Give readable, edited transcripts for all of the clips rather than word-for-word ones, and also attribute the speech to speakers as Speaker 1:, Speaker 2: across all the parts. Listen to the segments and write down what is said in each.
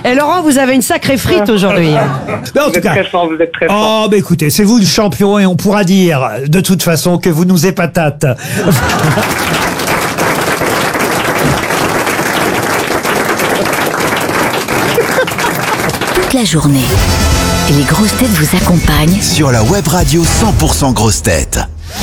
Speaker 1: Et Laurent, vous avez une sacrée frite aujourd'hui.
Speaker 2: Mais en
Speaker 3: Vous
Speaker 2: tout
Speaker 3: êtes
Speaker 2: cas,
Speaker 3: très fort, vous êtes très fort.
Speaker 2: oh, bah écoutez, c'est vous le champion et on pourra dire de toute façon que vous nous épatate.
Speaker 4: Toute la journée, les grosses têtes vous accompagnent
Speaker 5: Sur la web radio 100% grosses têtes.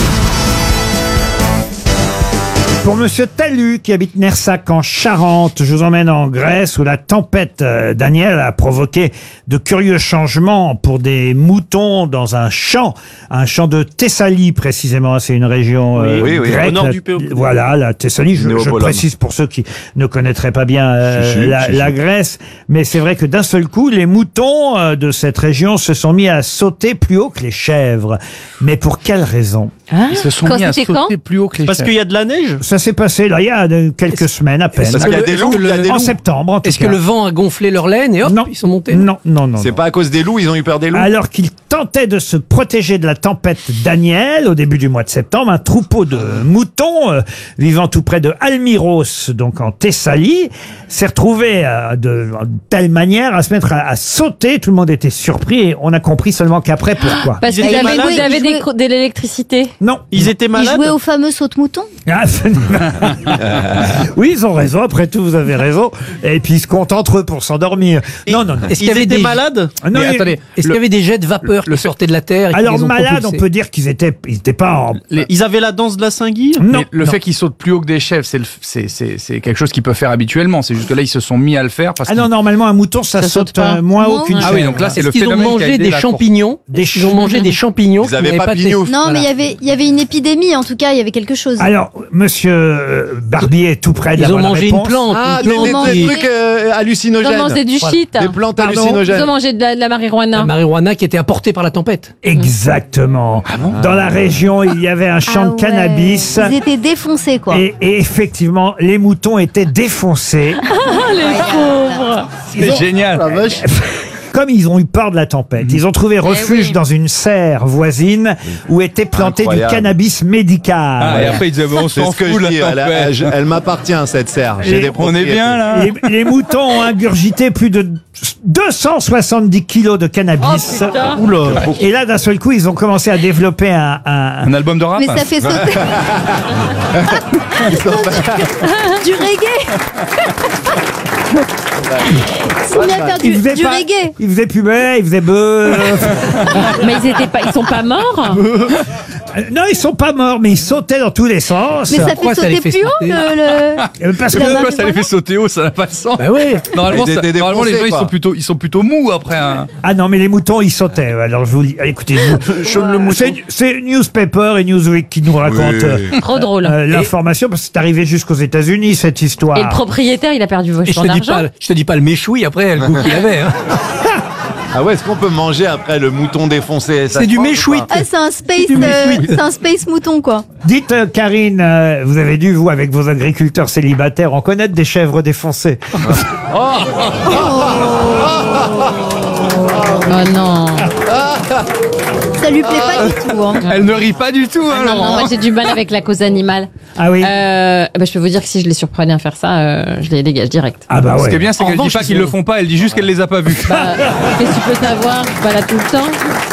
Speaker 2: Pour Monsieur Talus, qui habite Nersac en Charente, je vous emmène en Grèce où la tempête Daniel a provoqué de curieux changements pour des moutons dans un champ de Thessalie précisément. C'est une région
Speaker 6: oui,
Speaker 2: grecque.
Speaker 6: au nord du Péloponnèse.
Speaker 2: Voilà, la Thessalie. Je précise pour ceux qui ne connaîtraient pas bien la Grèce, mais c'est vrai que d'un seul coup, les moutons de cette région se sont mis à sauter plus haut que les chèvres. Mais pour quelle raison?
Speaker 6: Ils se sont mis à sauter plus haut que les
Speaker 7: Parce qu'il y a de la neige.
Speaker 2: Ça s'est passé là il y a quelques semaines à peine.
Speaker 6: Parce qu'il y a des loups,
Speaker 2: En septembre, en tout
Speaker 8: Est-ce
Speaker 2: cas.
Speaker 8: que le vent a gonflé leur laine et hop,
Speaker 2: Non.
Speaker 8: ils sont montés?
Speaker 2: Non.
Speaker 6: C'est pas à cause des loups, ils ont eu peur des loups.
Speaker 2: Alors qu'ils tentaient de se protéger de la tempête Daniel au début du mois de septembre, un troupeau de moutons vivant tout près de Almiros, donc en Thessalie, s'est retrouvé de telle manière à se mettre à sauter. Tout le monde était surpris et on a compris seulement qu'après pourquoi.
Speaker 9: Parce qu'ils
Speaker 7: étaient
Speaker 9: avaient,
Speaker 7: malades,
Speaker 9: ils avaient de l'électricité.
Speaker 2: Non.
Speaker 7: Ils étaient
Speaker 10: Ils
Speaker 7: malades.
Speaker 10: jouaient au fameux saute-mouton.
Speaker 2: Ah, oui, ils ont raison. Après tout, vous avez raison. Et puis ils se comptent entre eux pour s'endormir. Non.
Speaker 8: Est-ce qu'il y
Speaker 7: Ils
Speaker 8: avait
Speaker 7: étaient
Speaker 8: des...
Speaker 7: malades.
Speaker 2: Non,
Speaker 8: Mais attendez, est-ce qu'il y avait des jets de vapeur qui sortaient de la terre et qui
Speaker 2: alors
Speaker 8: les ont
Speaker 2: malades, on
Speaker 8: propulsés?
Speaker 2: peut dire qu'ils étaient pas en...
Speaker 7: Ils avaient la danse de la Saint-Guy.
Speaker 2: Non.
Speaker 6: Mais le fait qu'ils sautent plus haut que des chèvres, c'est quelque chose qu'ils peuvent faire habituellement. C'est juste que là, ils se sont mis à le faire parce
Speaker 2: Ah non, normalement, un mouton, ça saute
Speaker 9: pas.
Speaker 2: moins haut
Speaker 10: Non.
Speaker 2: qu'une
Speaker 6: Ah
Speaker 2: chèvre.
Speaker 6: oui, donc là, c'est
Speaker 8: Est-ce
Speaker 6: le
Speaker 8: qu'ils ont
Speaker 6: phénomène qui a
Speaker 8: mangé
Speaker 6: aidé
Speaker 8: des
Speaker 6: la
Speaker 8: champignons?
Speaker 2: Des
Speaker 8: Ils ont mangé des champignons.
Speaker 6: Ils avaient
Speaker 8: qui
Speaker 6: pas
Speaker 8: n'avaient
Speaker 6: pignouf.
Speaker 10: Non,
Speaker 8: Voilà.
Speaker 10: mais il y avait une épidémie, en tout cas, il y avait quelque chose.
Speaker 2: Alors, monsieur Barbier est tout près de la
Speaker 8: Ils ont
Speaker 2: bonne
Speaker 8: mangé
Speaker 2: réponse.
Speaker 8: une plante.
Speaker 6: Ah,
Speaker 8: une plante
Speaker 6: des
Speaker 8: qui-
Speaker 6: trucs
Speaker 9: Ils ont
Speaker 6: hallucinogènes.
Speaker 9: mangé du shit.
Speaker 6: Des plantes
Speaker 9: Ils
Speaker 6: hallucinogènes.
Speaker 9: ont mangé de la marijuana.
Speaker 8: La marijuana qui était apportée par la tempête.
Speaker 2: Exactement. Dans la région, il y avait un champ
Speaker 10: Ah
Speaker 2: de
Speaker 10: ouais.
Speaker 2: cannabis.
Speaker 10: Ils étaient défoncés, quoi.
Speaker 2: Et effectivement, les moutons étaient défoncés.
Speaker 6: C'est génial.
Speaker 2: Comme ils ont eu peur de la tempête, ils ont trouvé refuge dans une serre voisine où était planté
Speaker 6: Incroyable.
Speaker 2: du cannabis médical.
Speaker 6: et après, ils disaient, on
Speaker 11: C'est
Speaker 6: s'en
Speaker 11: ce que
Speaker 6: fout,
Speaker 11: je dis.
Speaker 6: la tempête.
Speaker 11: Elle m'appartient, cette serre. J'ai des
Speaker 6: On est bien, là.
Speaker 2: Les moutons ont ingurgité plus de 270 kilos de cannabis.
Speaker 7: Oula.
Speaker 2: Et là, d'un seul coup, ils ont commencé à développer
Speaker 6: Un album de rap.
Speaker 10: Mais ça fait sauter. Du reggae. C'est bien faire
Speaker 2: Ils faisaient
Speaker 10: du
Speaker 2: pas-
Speaker 10: reggae.
Speaker 2: Ils faisaient pubé, ils faisaient beuh.
Speaker 9: Mais ils sont pas morts.
Speaker 2: Non, ils sont pas morts, mais ils sautaient dans tous les sens.
Speaker 10: Mais ça
Speaker 8: Pourquoi
Speaker 10: fait
Speaker 8: ça les
Speaker 10: sauter
Speaker 8: fait
Speaker 10: plus haut
Speaker 8: sauter
Speaker 10: que le...
Speaker 2: Parce
Speaker 10: La
Speaker 2: que
Speaker 6: Pourquoi
Speaker 10: marijuana.
Speaker 6: ça les fait sauter haut, ça n'a pas de sens.
Speaker 8: Bah oui.
Speaker 6: Normalement,
Speaker 11: Ils étaient
Speaker 6: les gens
Speaker 11: défoncés, quoi.
Speaker 6: ils sont plutôt mous après.
Speaker 2: ah non, mais les moutons ils sautaient. Alors je vous dis, écoutez, c'est Newspaper et Newsweek qui nous racontent
Speaker 9: Trop drôle.
Speaker 2: l'information parce que c'est arrivé jusqu'aux États-Unis cette histoire.
Speaker 9: Et le propriétaire, il a perdu
Speaker 8: Et
Speaker 9: vachement d'argent.
Speaker 8: je te dis pas le méchoui après, le goût qu'il avait. Hein.
Speaker 11: Ah ouais, est-ce qu'on peut manger après le mouton défoncé? Ça
Speaker 8: C'est
Speaker 11: se
Speaker 8: du
Speaker 11: mange ou
Speaker 8: méchoui.
Speaker 11: pas
Speaker 10: Ah, c'est un space mouton, quoi.
Speaker 2: Dites Karine, vous avez dû vous avec vos agriculteurs célibataires en connaître des chèvres défoncées.
Speaker 9: Oh non.
Speaker 10: Ça lui plaît pas du tout, hein.
Speaker 6: Elle ne rit pas du tout, hein,
Speaker 9: Non,
Speaker 6: Laurent.
Speaker 9: moi j'ai du mal avec la cause animale.
Speaker 2: Ah oui.
Speaker 9: Je peux vous dire que si je les surprenais à faire ça, je les dégage direct.
Speaker 2: Ah bah
Speaker 6: Ce qui est
Speaker 2: ouais.
Speaker 6: bien, c'est
Speaker 8: En
Speaker 6: qu'elle dit
Speaker 8: revanche,
Speaker 6: pas
Speaker 8: ils
Speaker 6: qu'ils
Speaker 8: sont-
Speaker 6: le font pas, elle dit juste qu'elle les a pas vus.
Speaker 9: Qu'est-ce que tu peux savoir? Je suis pas là tout le temps.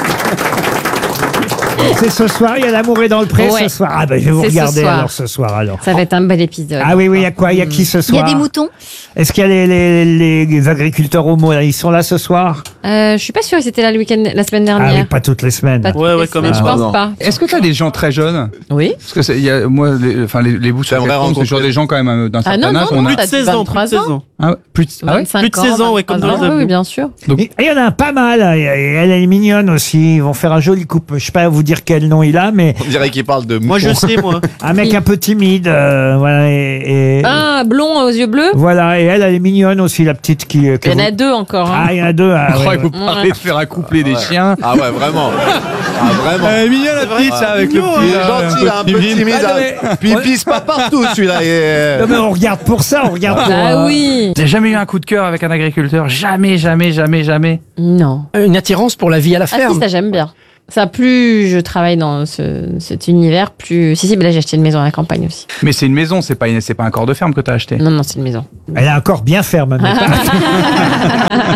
Speaker 2: C'est ce soir, il y a l'amour est dans le pré
Speaker 9: Ouais.
Speaker 2: ce soir. Ah bah je vais vous
Speaker 9: C'est ce
Speaker 2: regarder
Speaker 9: soir.
Speaker 2: alors ce soir alors.
Speaker 9: Ça va être un bel épisode.
Speaker 2: Ah oui, il y a quoi? Il y a qui ce
Speaker 10: Il y
Speaker 2: soir?
Speaker 10: a des moutons.
Speaker 2: Est-ce qu'il y a les agriculteurs homo là? Ils sont là ce soir?
Speaker 9: Je suis pas sûre qu'ils étaient là le week-end, la semaine
Speaker 2: Ah oui,
Speaker 9: dernière.
Speaker 2: pas toutes les semaines.
Speaker 9: Pas toutes
Speaker 7: Ouais,
Speaker 9: les
Speaker 7: ouais, quand
Speaker 9: semaines,
Speaker 7: même.
Speaker 9: Je
Speaker 11: Ah,
Speaker 9: pense
Speaker 11: non.
Speaker 9: pas.
Speaker 6: Est-ce que tu as des gens très jeunes?
Speaker 9: Oui.
Speaker 6: Parce que il y a, moi, les bouts sur
Speaker 11: J'aimerais
Speaker 6: les c'est toujours
Speaker 11: rencontrer-
Speaker 6: des gens quand même d'un
Speaker 9: Ah
Speaker 6: certain
Speaker 9: non,
Speaker 6: âge.
Speaker 9: non,
Speaker 6: on a-
Speaker 7: Plus de
Speaker 9: t'as
Speaker 7: 16 ans, plus de
Speaker 9: 23
Speaker 7: 16 ans.
Speaker 6: Ah ouais, plus de... ah ouais
Speaker 9: 25
Speaker 7: Plus de 16 ans, ouais, comme dans les
Speaker 9: ans,
Speaker 7: avions.
Speaker 9: oui, bien sûr.
Speaker 2: Et il y en a un pas mal. Et elle est mignonne aussi. Ils vont faire un joli couple. Je sais pas vous dire quel nom il a, mais
Speaker 11: On dirait qu'il parle de mouton.
Speaker 7: Moi, je sais, moi.
Speaker 2: un mec un peu timide. Voilà. Et
Speaker 9: Un blond aux yeux bleus.
Speaker 2: voilà. Et elle est mignonne aussi, la petite qui. que
Speaker 9: Il y en a
Speaker 2: vous-
Speaker 9: deux encore. hein.
Speaker 2: Ah, il y en a deux. Ah,
Speaker 6: Je crois
Speaker 2: ouais.
Speaker 6: que vous parlez de faire accoupler des chiens.
Speaker 11: Ah ouais, vraiment. Ah vraiment.
Speaker 6: Elle est mignonne la petite, ça, avec le
Speaker 11: Il
Speaker 6: petit.
Speaker 11: est gentil, là, un peu timide.
Speaker 2: Ah, non,
Speaker 11: Puis il pisse pas partout, celui-là.
Speaker 2: Non, mais on regarde pour ça. On regarde pour.
Speaker 9: Ah oui.
Speaker 6: J'ai jamais eu un coup de cœur avec un agriculteur. Jamais.
Speaker 9: Non.
Speaker 8: Une attirance pour la vie à la
Speaker 9: Ah
Speaker 8: ferme.
Speaker 9: si, ça j'aime bien. Ça, plus je travaille dans cet univers, plus... Si, mais là j'ai acheté une maison à la campagne aussi.
Speaker 6: Mais c'est une maison, c'est pas un corps de ferme que t'as acheté.
Speaker 9: Non, c'est une maison.
Speaker 2: Elle a un corps bien ferme. Mais pas-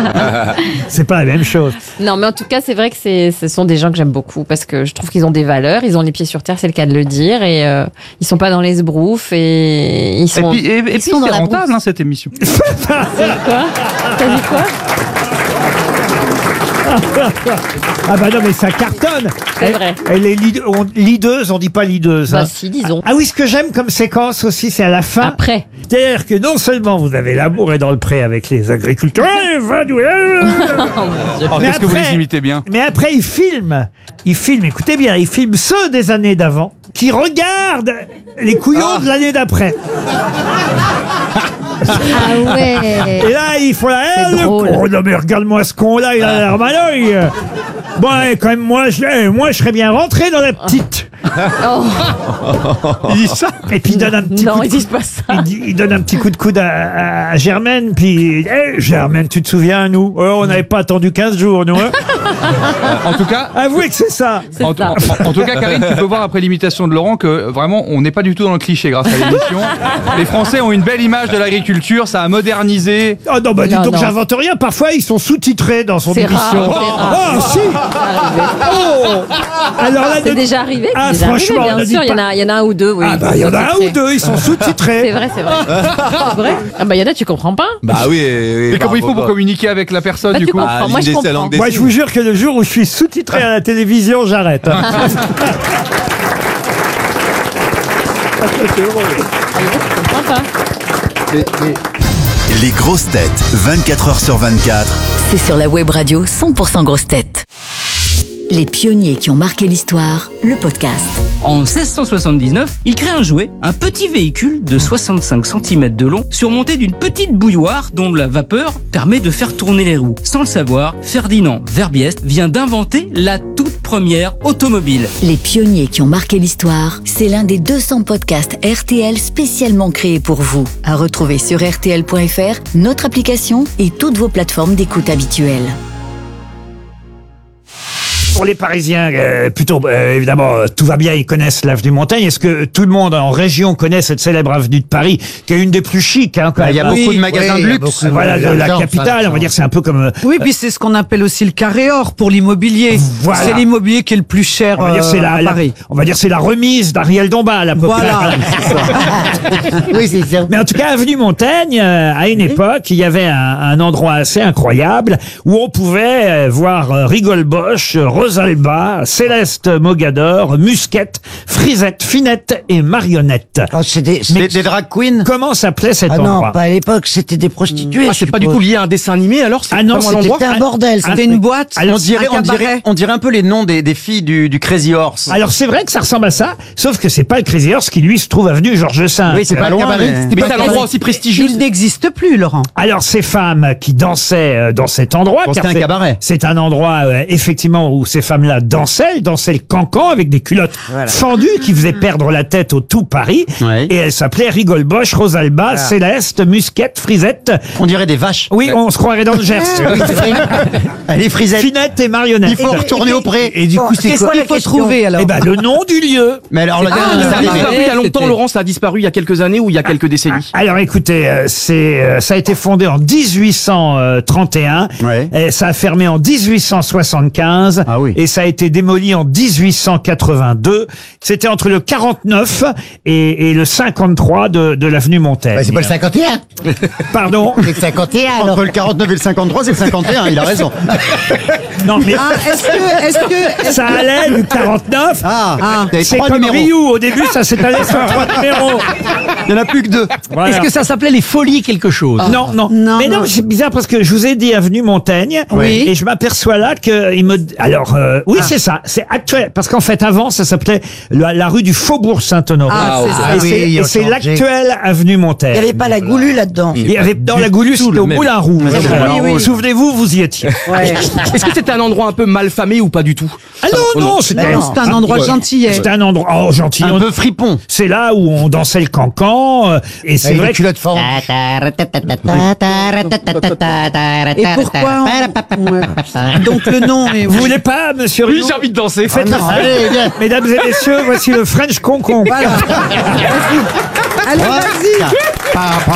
Speaker 2: C'est pas la même chose.
Speaker 9: Non, mais en tout cas, c'est vrai que ce sont des gens que j'aime beaucoup parce que je trouve qu'ils ont des valeurs, ils ont les pieds sur terre, c'est le cas de le dire, et ils sont pas dans les sbroufs et ils sont.
Speaker 6: Et puis c'est rentable cette émission.
Speaker 9: Quoi ? T'as dit quoi ?
Speaker 2: Ah bah non, mais ça cartonne.
Speaker 9: C'est vrai.
Speaker 2: Elle est leaduse, on dit pas leaduse.
Speaker 9: Bah si, disons.
Speaker 2: Ah oui, ce que j'aime comme séquence aussi, c'est à la fin.
Speaker 9: Après.
Speaker 2: C'est-à-dire que non seulement vous avez l'amour est dans le pré avec les agriculteurs,
Speaker 6: Qu'est-ce que vous les imitez bien.
Speaker 2: mais après il filme, écoutez bien, il filme ceux des années d'avant qui regardent les couillons de l'année d'après.
Speaker 10: Ah ouais.
Speaker 2: Et là, ils font la
Speaker 9: C'est drôle.
Speaker 2: oh non mais regarde-moi ce con-là, il a l'air malheureux. Bon, quand même, moi, je serais bien rentré dans la petite. Il dit ça. Et puis il donne un petit coup
Speaker 9: Non,
Speaker 2: de
Speaker 9: ils disent pas ça.
Speaker 2: il donne un petit coup de coude à Germaine, puis Germaine, tu te souviens, nous on n'avait pas attendu 15 jours, nous. Hein.
Speaker 6: En tout cas,
Speaker 2: avouez que c'est ça.
Speaker 6: En tout cas, Karine, tu peux voir après l'imitation de Laurent que vraiment, on n'est pas du tout dans le cliché grâce à l'émission. Les Français ont une belle image de l'agriculture, ça a modernisé.
Speaker 2: Oh non, bah dis
Speaker 9: Non,
Speaker 2: donc,
Speaker 9: non.
Speaker 2: j'invente rien. Parfois, ils sont sous-titrés dans son
Speaker 9: C'est
Speaker 2: émission.
Speaker 9: rare,
Speaker 2: Oh, si. Oh. Alors là,
Speaker 9: C'est déjà arrivé.
Speaker 2: Ah,
Speaker 9: c'est déjà
Speaker 2: franchement,
Speaker 9: arrivé,
Speaker 2: ne
Speaker 9: bien sûr,
Speaker 2: dites
Speaker 9: il y en a un ou deux. Oui,
Speaker 2: Ah bah il y en a un ou deux, ils sont
Speaker 9: C'est
Speaker 2: sous-titrés.
Speaker 9: vrai, c'est vrai. C'est vrai. Ah bah il y en a, tu comprends pas.
Speaker 11: Bah oui.
Speaker 6: Et comment il faut pour communiquer avec la personne
Speaker 9: Bah,
Speaker 6: du
Speaker 9: tu
Speaker 6: coup
Speaker 9: comprends. Moi je comprends.
Speaker 2: Moi, je vous jure que le jour où je suis sous-titré à la télévision, j'arrête.
Speaker 9: Ah, il y en a, tu comprends pas.
Speaker 5: Les grosses têtes, 24 heures sur 24.
Speaker 4: C'est sur la web radio 100% grosses têtes. Les pionniers qui ont marqué l'histoire, le podcast.
Speaker 3: En 1679, il crée un jouet, un petit véhicule de 65 cm de long, surmonté d'une petite bouilloire dont la vapeur permet de faire tourner les roues. Sans le savoir, Ferdinand Verbiest vient d'inventer la toute première automobile.
Speaker 4: Les pionniers qui ont marqué l'histoire, c'est l'un des 200 podcasts RTL spécialement créés pour vous. À retrouver sur rtl.fr, notre application et toutes vos plateformes d'écoute habituelles.
Speaker 2: Pour les Parisiens, évidemment, tout va bien, ils connaissent l'avenue Montaigne. Est-ce que tout le monde en région connaît cette célèbre avenue de Paris, qui est une des plus chics, hein, quand même.
Speaker 11: Il y a beaucoup de magasins de luxe.
Speaker 2: Voilà, de la capitale, on va dire, c'est un peu comme...
Speaker 1: Oui, puis c'est ce qu'on appelle aussi le carré or pour l'immobilier.
Speaker 2: Voilà.
Speaker 1: C'est l'immobilier qui est le plus cher
Speaker 2: on va dire, c'est
Speaker 1: à Paris.
Speaker 2: on va dire c'est la remise d'Ariel Dombal, à peu près.
Speaker 1: Voilà.
Speaker 10: Oui, c'est ça.
Speaker 2: Mais en tout cas, avenue Montaigne, à une époque, il y avait un endroit assez incroyable où on pouvait voir Rigole Bosch, Rosalba, Céleste Mogador, Musquette, Frisette, Finette et Marionnette.
Speaker 10: C'est des drag queens.
Speaker 2: Comment s'appelait cet
Speaker 10: Ah
Speaker 2: endroit
Speaker 10: non, pas à l'époque, c'était des prostituées.
Speaker 8: Ah, c'est pas du tout lié à un dessin animé, alors c'est
Speaker 2: Ah non,
Speaker 8: vraiment
Speaker 2: c'était
Speaker 8: l'endroit.
Speaker 10: C'était un bordel.
Speaker 1: C'était une boîte.
Speaker 2: Alors,
Speaker 7: On dirait un peu les noms des filles du Crazy Horse.
Speaker 2: Alors c'est vrai que ça ressemble à ça, sauf que c'est pas le Crazy Horse qui lui se trouve avenue Georges V.
Speaker 7: Oui, c'est pas loin.
Speaker 8: Mais c'est un endroit aussi prestigieux.
Speaker 1: Il n'existe plus, Laurent.
Speaker 2: Alors ces femmes qui dansaient dans cet endroit,
Speaker 7: Bon,
Speaker 2: car
Speaker 7: c'était un cabaret.
Speaker 2: c'est un endroit effectivement où ces femmes-là dansaient le cancan avec des culottes fendues qui faisaient perdre la tête au tout Paris.
Speaker 7: Ouais.
Speaker 2: Et elles s'appelaient Rigole Bosch, Rosalba, Céleste, Musquette, Frisette.
Speaker 7: On dirait des vaches.
Speaker 2: Oui, on se croirait dans le Gers.
Speaker 7: Allez, Frisette.
Speaker 2: Finette et Marionnette.
Speaker 7: Il faut retourner au pré.
Speaker 10: Et du coup, c'est quoi
Speaker 1: Il faut trouver alors.
Speaker 2: Eh ben le nom du lieu.
Speaker 7: Mais alors,
Speaker 8: Ça a
Speaker 7: arrivé.
Speaker 8: disparu il y a longtemps, Laurent, ça a disparu il y a quelques années ou il y a quelques décennies.
Speaker 2: Alors écoutez, ça a été fondé en 1831,
Speaker 7: Ouais.
Speaker 2: et ça a fermé en 1875,
Speaker 7: Ah oui.
Speaker 2: et ça a été démoli en 1882. C'était entre le 49 et le 53 de l'avenue Montaigne.
Speaker 10: C'est pas le 51.
Speaker 2: Pardon.
Speaker 10: C'est le 51 alors.
Speaker 7: Entre le 49 et le 53, c'est le 51, il a raison.
Speaker 2: Non mais
Speaker 1: Est-ce que
Speaker 2: ça allait du 49.
Speaker 7: T'avais
Speaker 2: C'est
Speaker 7: trois
Speaker 2: comme
Speaker 7: numéros.
Speaker 2: Ryu, au début ça s'est allé sur 3 numéros.
Speaker 7: Il n'y en a plus que 2.
Speaker 2: Voilà.
Speaker 8: Est-ce que ça s'appelait les Folies quelque chose?
Speaker 2: Non, non.
Speaker 1: Non,
Speaker 2: Mais non,
Speaker 1: non.
Speaker 2: c'est bizarre parce que je vous ai dit avenue Montaigne.
Speaker 1: Oui.
Speaker 2: Et je m'aperçois là que il me. Alors, oui, c'est ça. C'est actuel. Parce qu'en fait, avant, ça s'appelait la rue du Faubourg Saint-Honoré.
Speaker 1: Ah, c'est ça.
Speaker 2: Et c'est-
Speaker 10: oui, ils
Speaker 2: et
Speaker 10: ont
Speaker 2: c'est
Speaker 10: changé.
Speaker 2: l'actuelle avenue
Speaker 10: Il
Speaker 2: Montaigne.
Speaker 10: n'y avait pas la goulue là-dedans.
Speaker 2: Il y avait dans la Goulue, c'était au Moulin Rouge.
Speaker 1: oui.
Speaker 2: Souvenez-vous, vous y étiez.
Speaker 8: Est-ce que c'était un endroit un peu mal famé ou pas du tout?
Speaker 2: Ah non, non, c'était
Speaker 1: Non, c'est un endroit gentillet.
Speaker 2: C'était un endroit gentil.
Speaker 7: Un peu fripon.
Speaker 2: C'est là où on dansait le cancan. Et c'est vrai que
Speaker 10: culottes fortes.
Speaker 1: Et pourquoi Donc le nom est...
Speaker 2: vous voulez pas, monsieur
Speaker 8: Oui,
Speaker 2: Rioux
Speaker 8: j'ai envie de danser.
Speaker 2: Faites la
Speaker 10: Allez, viens.
Speaker 2: Mesdames et messieurs, voici le French Concon.
Speaker 1: Voilà. Allez, vas-y.